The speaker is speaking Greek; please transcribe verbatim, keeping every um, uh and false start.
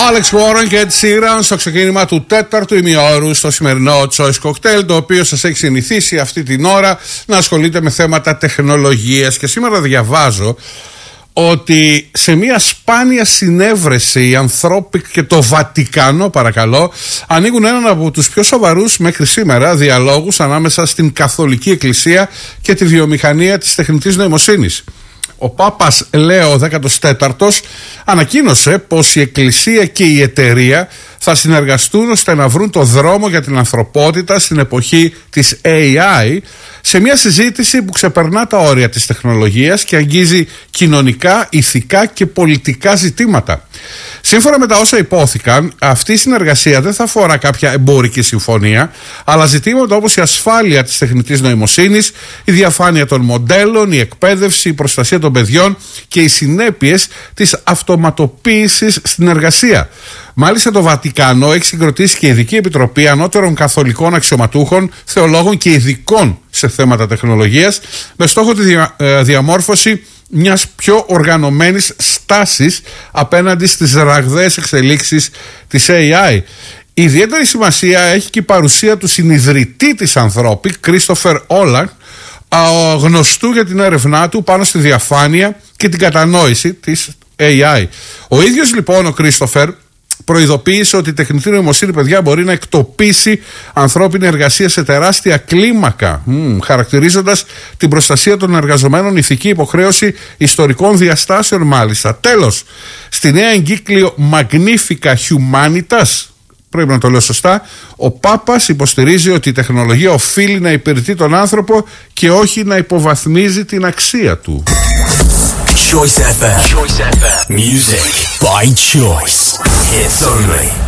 Alex Warren και Ed Sheeran στο ξεκίνημα του τέταρτου ημιώρου στο σημερινό Choice Cocktail, το οποίο σας έχει συνηθίσει αυτή την ώρα να ασχολείται με θέματα τεχνολογίας. Και σήμερα διαβάζω ότι σε μια σπάνια συνέβρεση οι ανθρώποι και το Βατικανό, παρακαλώ, ανοίγουν έναν από τους πιο σοβαρούς μέχρι σήμερα διαλόγους ανάμεσα στην Καθολική Εκκλησία και τη βιομηχανία της τεχνητής νοημοσύνης. Ο Πάπας Λέο δέκατος τέταρτος ανακοίνωσε πως η Εκκλησία και η εταιρεία θα συνεργαστούν ώστε να βρουν το δρόμο για την ανθρωπότητα στην εποχή της έι άι, σε μια συζήτηση που ξεπερνά τα όρια της τεχνολογίας και αγγίζει κοινωνικά, ηθικά και πολιτικά ζητήματα. Σύμφωνα με τα όσα υπόθηκαν, αυτή η συνεργασία δεν θα αφορά κάποια εμπορική συμφωνία, αλλά ζητήματα όπως η ασφάλεια της τεχνητής νοημοσύνης, η διαφάνεια των μοντέλων, η εκπαίδευση, η προστασία των παιδιών και οι συνέπειες της αυτοματοποίησης στην εργασία. Μάλιστα, το Βατικανό έχει συγκροτήσει και ειδική επιτροπή ανώτερων καθολικών αξιωματούχων, θεολόγων και ειδικών σε θέματα τεχνολογίας, με στόχο τη δια, ε, διαμόρφωση μιας πιο οργανωμένης στάσης απέναντι στις ραγδαίες εξελίξεις της έι άι. Ιδιαίτερη σημασία έχει και η παρουσία του συνιδρυτή της Ανθρώπη, Christopher Olah, γνωστού για την έρευνά του πάνω στη διαφάνεια και την κατανόηση της έι άι. Ο ίδιος λοιπόν ο Christopher προειδοποίησε ότι η τεχνητή νοημοσύνη, παιδιά, μπορεί να εκτοπίσει ανθρώπινη εργασία σε τεράστια κλίμακα, μ, χαρακτηρίζοντας την προστασία των εργαζομένων ηθική υποχρέωση ιστορικών διαστάσεων, μάλιστα. Τέλος, στη νέα εγκύκλιο Magnifica Humanitas, πρέπει να το λέω σωστά, ο Πάπας υποστηρίζει ότι η τεχνολογία οφείλει να υπηρετεί τον άνθρωπο και όχι να υποβαθμίζει την αξία του. Choice εφ εμ. Choice εφ εμ. Music by choice. Hits only.